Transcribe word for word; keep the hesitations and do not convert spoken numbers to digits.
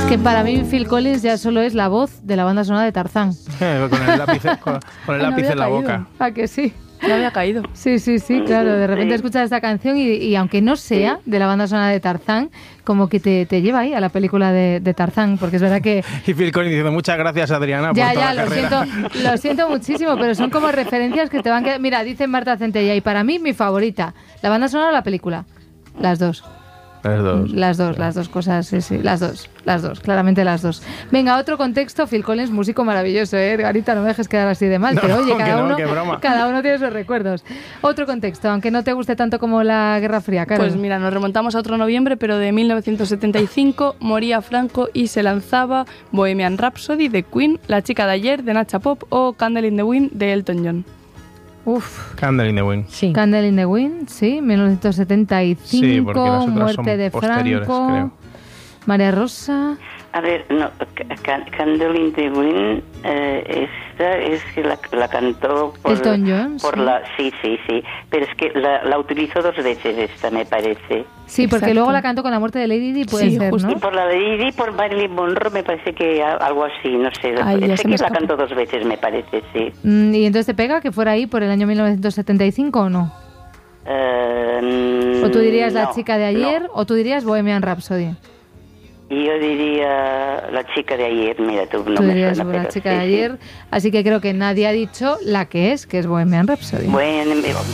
que para mí Phil Collins ya solo es la voz de la banda sonora de Tarzán. con el lápiz, con, con el lápiz no en la caído. boca. ¿A que sí? No había caído. Sí, sí, sí, claro. De repente escuchas esta canción y, y aunque no sea de la banda sonora de Tarzán, como que te, te lleva ahí a la película de, de Tarzán, porque es verdad que... Y Phil Collins diciendo, muchas gracias, Adriana, ya, por toda ya, la lo carrera. siento, lo siento muchísimo, pero son como referencias que te van a... Mira, dice Marta Centella, y para mí, mi favorita, ¿la banda sonora o la película? Las dos. Las dos. Las dos, las dos cosas, sí, sí, las dos, las dos, claramente las dos. Venga, otro contexto, Phil Collins, músico maravilloso, ¿eh? Edgarita, no me dejes quedar así de mal, No, pero oye, cada, no, uno, qué broma. cada uno tiene sus recuerdos. Otro contexto, aunque no te guste tanto como la Guerra Fría, Carol. Pues mira, nos remontamos a otro noviembre, pero de mil novecientos setenta y cinco, moría Franco y se lanzaba Bohemian Rhapsody de Queen, La chica de ayer de Nacha Pop o Candle in the Wind de Elton John. Uf. Candle in the Wind. Sí. Candle in the Wind, sí, mil novecientos setenta y cinco, Sí, porque las otras muerte son de posteriores, Franco, creo. María Rosa. A ver, no, Candle in the Wind, eh, esta es que la, la cantó por, Elton John, por sí. la, sí, sí, sí, pero es que la, la utilizó dos veces esta, me parece. Sí, porque Exacto. luego la cantó con la muerte de Lady Di, puede Sí, ser, justo. Y ¿no? por la de Didi, por Marilyn Monroe, me parece que a- algo así, no sé. Ay, ya sé se que me la escapó. cantó dos veces, me parece, sí. Mm, ¿Y entonces te pega que fuera ahí por el año mil novecientos setenta y cinco o no? Eh, ¿O tú dirías La no, chica de ayer no. o tú dirías Bohemian Rhapsody? Y yo diría la chica de ayer, mira tú, no tú me dirías suena, La pero chica sí, de sí. ayer, así que creo que nadie ha dicho la que es, que es Bohemian Rhapsody. Bueno,